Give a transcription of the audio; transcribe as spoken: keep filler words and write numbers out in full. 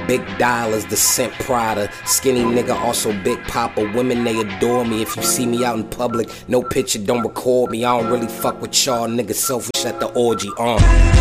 Big dollars, the scent Prada. Skinny nigga, also Big Papa. Women, they adore me. If you see me out in public, no picture, don't record me. I don't really fuck with y'all niggas, selfish at the orgy, uh